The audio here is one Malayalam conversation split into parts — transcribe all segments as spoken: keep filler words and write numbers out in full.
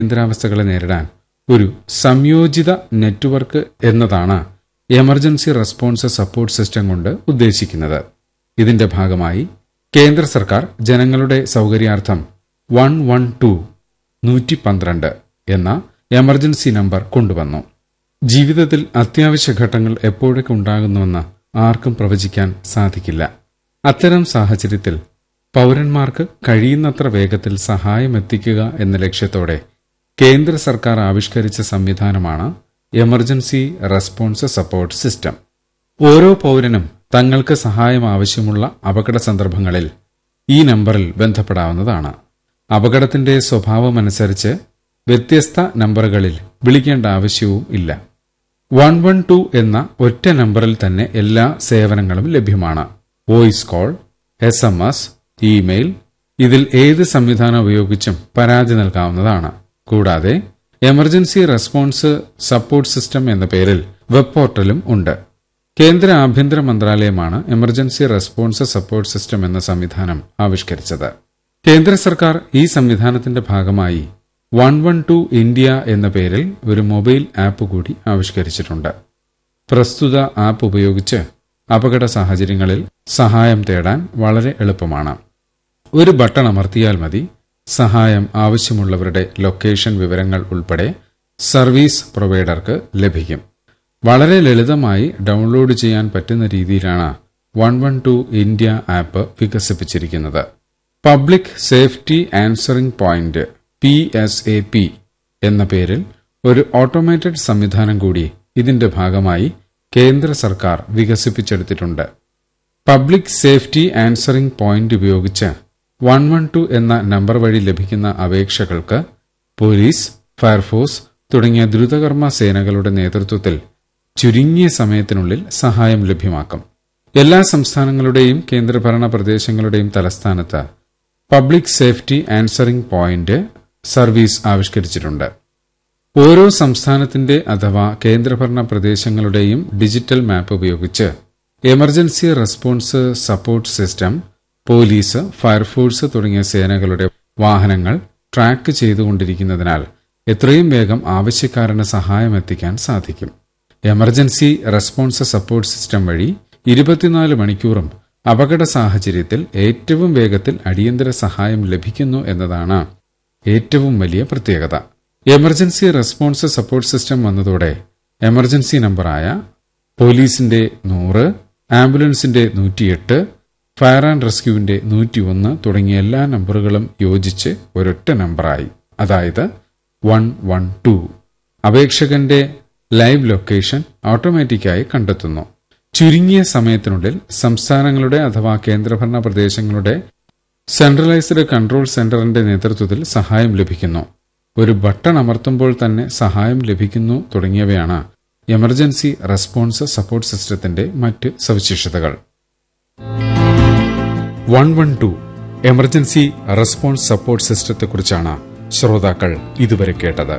അടിയന്തരാവസ്ഥകളെ നേരിടാൻ ഒരു സംയോജിത നെറ്റ്വർക്ക് എന്നതാണ് എമർജൻസി റെസ്പോൺസ് സപ്പോർട്ട് സിസ്റ്റം കൊണ്ട് ഉദ്ദേശിക്കുന്നത്. ഇതിന്റെ ഭാഗമായി കേന്ദ്ര സർക്കാർ ജനങ്ങളുടെ സൌകര്യാർത്ഥം വൺ വൺ ടു നൂറ്റി പന്ത്രണ്ട് എന്ന എമർജൻസി നമ്പർ കൊണ്ടുവന്നു. ജീവിതത്തിൽ അത്യാവശ്യ ഘട്ടങ്ങൾ എപ്പോഴൊക്കെ ഉണ്ടാകുന്നുവെന്ന് ആർക്കും പ്രവചിക്കാൻ സാധിക്കില്ല. അത്തരം സാഹചര്യത്തിൽ പൌരന്മാർക്ക് കഴിയുന്നത്ര വേഗത്തിൽ സഹായമെത്തിക്കുക എന്ന ലക്ഷ്യത്തോടെ കേന്ദ്ര സർക്കാർ ആവിഷ്കരിച്ച സംവിധാനമാണ് എമർജൻസി റെസ്പോൺസ് സപ്പോർട്ട് സിസ്റ്റം. ഓരോ പൌരനും തങ്ങൾക്ക് സഹായം ആവശ്യമുള്ള അപകട സന്ദർഭങ്ങളിൽ ഈ നമ്പറിൽ ബന്ധപ്പെടാവുന്നതാണ്. അപകടത്തിന്റെ സ്വഭാവമനുസരിച്ച് വ്യത്യസ്ത നമ്പറുകളിൽ വിളിക്കേണ്ട ആവശ്യവും ഇല്ല. വൺ വൺ ടു എന്ന ഒറ്റ നമ്പറിൽ തന്നെ എല്ലാ സേവനങ്ങളും ലഭ്യമാണ്. Voice call, S M S, email, ഇതിൽ ഏത് സംവിധാനം ഉപയോഗിച്ചും പരാതി നൽകാവുന്നതാണ്. കൂടാതെ എമർജൻസി റെസ്പോൺസ് സപ്പോർട്ട് സിസ്റ്റം എന്ന പേരിൽ വെബ് പോർട്ടലും ഉണ്ട്. കേന്ദ്ര ആഭ്യന്തര മന്ത്രാലയമാണ് എമർജൻസി റെസ്പോൺസ് സപ്പോർട്ട് സിസ്റ്റം എന്ന സംവിധാനം ആവിഷ്കരിച്ചത്. കേന്ദ്ര സർക്കാർ ഈ സംവിധാനത്തിന്റെ ഭാഗമായി വൺ വൺ ടു ഇന്ത്യ എന്ന പേരിൽ ഒരു മൊബൈൽ ആപ്പ് കൂടി ആവിഷ്കരിച്ചിട്ടുണ്ട്. പ്രസ്തുത ആപ്പ് ഉപയോഗിച്ച് അപകട സാഹചര്യങ്ങളിൽ സഹായം തേടാൻ വളരെ എളുപ്പമാണ്. ഒരു ബട്ടൺ അമർത്തിയാൽ മതി, സഹായം ആവശ്യമുള്ളവരുടെ ലൊക്കേഷൻ വിവരങ്ങൾ ഉൾപ്പെടെ സർവീസ് പ്രൊവൈഡർക്ക് ലഭിക്കും. വളരെ ലളിതമായി ഡൌൺലോഡ് ചെയ്യാൻ പറ്റുന്ന രീതിയിലാണ് one one two India app വികസിപ്പിച്ചിരിക്കുന്നത്. Public safety answering point P S A P എന്ന പേരിൽ ഒരു ഓട്ടോമേറ്റഡ് സംവിധാനം കൂടി ഇതിന്റെ ഭാഗമായി കേന്ദ്ര സർക്കാർ വികസിപ്പിച്ചെടുത്തിട്ടുണ്ട്. പബ്ലിക് സേഫ്റ്റി ആൻസറിംഗ് പോയിന്റ് ഉപയോഗിച്ച് വൺ വൺ ടു എന്ന നമ്പർ വഴി ലഭിക്കുന്ന അപേക്ഷകൾക്ക് പോലീസ്, ഫയർഫോഴ്സ് തുടങ്ങിയ ദ്രുതകർമ്മ സേനകളുടെ നേതൃത്വത്തിൽ ചുരുങ്ങിയ സമയത്തിനുള്ളിൽ സഹായം ലഭ്യമാക്കും. എല്ലാ സംസ്ഥാനങ്ങളുടെയും കേന്ദ്രഭരണ പ്രദേശങ്ങളുടെയും തലസ്ഥാനത്ത് public safety answering point service ആവിഷ്കരിച്ചിട്ടുണ്ട്. ഓരോ സംസ്ഥാനത്തിന്റെ അഥവാ കേന്ദ്രഭരണ പ്രദേശങ്ങളുടെയും ഡിജിറ്റൽ മാപ്പ് ഉപയോഗിച്ച് emergency response support system police, fire force തുടങ്ങിയ സേനകളുടെ വാഹനങ്ങൾ ട്രാക്ക് ചെയ്തുകൊണ്ടിരിക്കുന്നതിനാൽ എത്രയും വേഗം ആവശ്യക്കാരന് സഹായമെത്തിക്കാൻ സാധിക്കും. എമർജൻസി റെസ്പോൺസ് സപ്പോർട്ട് സിസ്റ്റം വഴി ഇരുപത്തിനാല് മണിക്കൂറും അപകട സാഹചര്യത്തിൽ ഏറ്റവും വേഗത്തിൽ അടിയന്തര സഹായം ലഭിക്കുന്നു എന്നതാണ് ഏറ്റവും വലിയ പ്രത്യേകത. എമർജൻസി റെസ്പോൺസ് സപ്പോർട്ട് സിസ്റ്റം വന്നതോടെ എമർജൻസി നമ്പറായ പോലീസിന്റെ നൂറ്, ആംബുലൻസിന്റെ നൂറ്റിയെട്ട്, ഫയർ ആൻഡ് റെസ്ക്യൂവിന്റെ നൂറ്റിയൊന്ന് തുടങ്ങിയ എല്ലാ നമ്പറുകളും യോജിച്ച് ഒരൊറ്റ നമ്പറായി, അതായത് one one two. അപേക്ഷകന്റെ live location ഓട്ടോമാറ്റിക്കായി കണ്ടെത്തുന്നു. ചുരുങ്ങിയ സമയത്തിനുള്ളിൽ സംസ്ഥാനങ്ങളുടെ അഥവാ കേന്ദ്രഭരണ പ്രദേശങ്ങളുടെ സെൻട്രലൈസ്ഡ് കൺട്രോൾ സെന്ററിന്റെ നേതൃത്വത്തിൽ സഹായം ലഭിക്കുന്നു. ഒരു ബട്ടൺ അമർത്തുമ്പോൾ തന്നെ സഹായം ലഭിക്കുന്നു തുടങ്ങിയവയാണ് എമർജൻസി റെസ്പോൺസ് സപ്പോർട്ട് സിസ്റ്റത്തിന്റെ മറ്റ് സവിശേഷതകൾ. One one two emergency response support സിസ്റ്റത്തെക്കുറിച്ചാണ് ശ്രോതാക്കൾ ഇതുവരെ കേട്ടത്.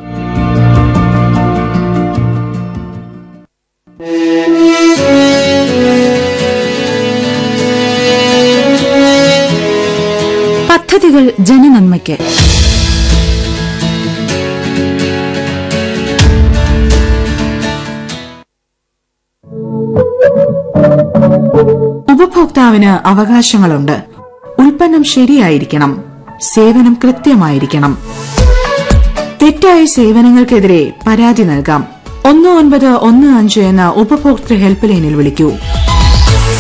പദ്ധതികൾ ജനനന്മയ്ക്ക്. ഉപഭോക്താവിന് അവകാശങ്ങളുണ്ട്. ഉൽപ്പന്നം ശരിയായിരിക്കണം, സേവനം കൃത്യമായിരിക്കണം. തെറ്റായ സേവനങ്ങൾക്കെതിരെ പരാതി നൽകാം. ഒന്ന് ഒൻപത് ഒന്ന് അഞ്ച് എന്ന ഉപഭോക്തൃ ഹെൽപ്പ് ലൈനിൽ വിളിക്കൂ.